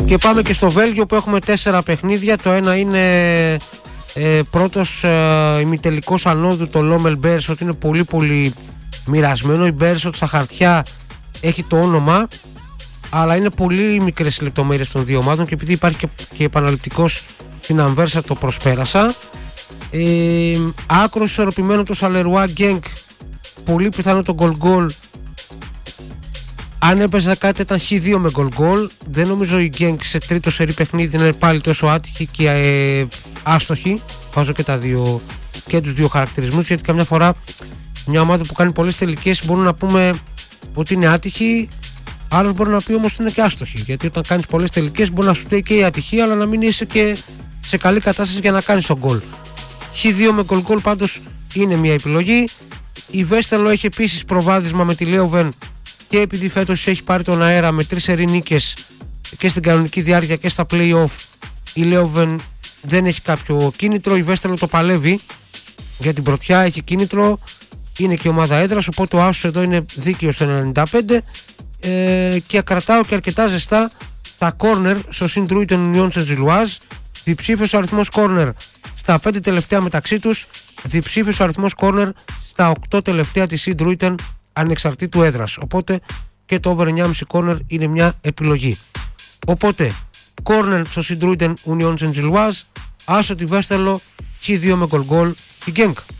Και πάμε και στο Βέλγιο που έχουμε 4 παιχνίδια. Το ένα είναι πρώτος ημιτελικός ανόδου, το Lommel Beerschot. Είναι πολύ πολύ μοιρασμένο. Η Beerschot στα χαρτιά έχει το όνομα, αλλά είναι πολύ μικρές λεπτομέρειες των δύο ομάδων, και επειδή υπάρχει και επαναληπτικός στην Ανβέρσα, το προσπέρασα. Άκρο ισορροπημένο το Charleroi Genk, πολύ πιθανό το goal. Αν έπαιζε κάτι ήταν Χ2 με goal. Δεν νομίζω η Genk σε τρίτο σερί παιχνίδι να είναι πάλι τόσο άτυχη και άστοχη. Βάζω και τους δύο χαρακτηρισμούς, γιατί καμιά φορά μια ομάδα που κάνει πολλές τελικές μπορούμε να πούμε ότι είναι άτυχη, άλλος μπορεί να πει όμως ότι είναι και άστοχη, γιατί όταν κάνεις πολλές τελικές μπορεί να σου πει και η ατυχία, αλλά να μην είσαι και σε καλή κατάσταση για να κάνεις τον γκολ. Χ2 με goal πάντως είναι μια επιλογή. Η Βέστελο έχει επίσης προβάδισμα με τη Λέοβεν, και επειδή φέτος έχει πάρει τον αέρα με 3 σερί νίκες και στην κανονική διάρκεια και στα play-off, η Λέοβεν δεν έχει κάποιο κίνητρο. Η Βέστελο το παλεύει για την πρωτιά, έχει κίνητρο, είναι και ομάδα έδρας, οπότε ο άσος εδώ είναι δίκαιος στο 95, και κρατάω και αρκετά ζεστά τα corner στο Saint-Truiden Union Saint-Gilloise. Διψήφιος ο αριθμός corner στα 5 τελευταία μεταξύ τους, διψήφιος ο αριθμός corner στα 8 τελευταία της Saint-Truiden ανεξαρτήτου έδρας, οπότε και το over 9,5 corner είναι μια επιλογή. Οπότε corner στο Saint-Truiden Union Saint-Gilloise, άσο τη Βέστελο, Χ2 με goal η Genk.